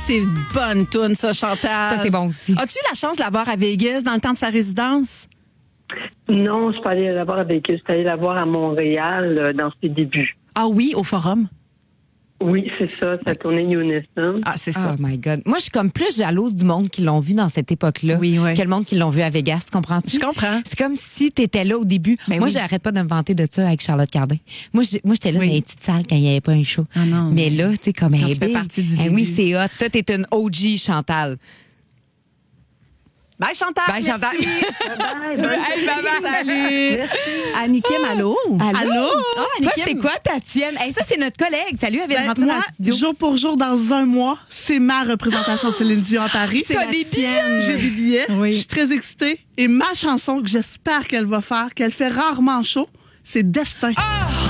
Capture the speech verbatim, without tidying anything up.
c'est une bonne toune, ça, Chantal. Ça, c'est bon aussi. As-tu eu la chance de la voir à Vegas dans le temps de sa résidence? Non, je suis pas allée la voir avec eux. Je suis allée la voir à Montréal euh, dans ses débuts. Ah oui, au Forum. Oui, c'est ça. Ça tournait Unison. Ah, c'est ça. Oh my God. Moi, je suis comme plus jalouse du monde qui l'ont vu dans cette époque-là Oui, oui. que le monde qui l'ont vu à Vegas. Comprends-tu? Je comprends. C'est comme si tu étais là au début. Ben moi, oui. j'arrête pas de me vanter de ça avec Charlotte Cardin. Moi, j'ai- moi j'étais là Oui. dans les petites salles quand il n'y avait pas un show. Ah non, mais mais là, tu sais, comme quand elle tu fais est big. partie du Eh début. oui, c'est hot. Toi, t'es une O G, Chantal. Bye, Chantal. Bye, Chantal. Bye bye. bonne Hey, bye, bye. Salut. Salut. Annie Kim, allô? Allô? Ah, Annie Toi, Kim. c'est quoi ta tienne? Hey, ça, c'est notre collègue. Salut, elle vient de Ben, rentrer dans moi, le studio. jour pour jour, dans un mois, c'est ma représentation de Céline Dion à Paris. C'est la des tienne. J'ai des billets. Oui. Je suis très excitée. Et ma chanson que j'espère qu'elle va faire, qu'elle fait rarement chaud, c'est Destin. Ah!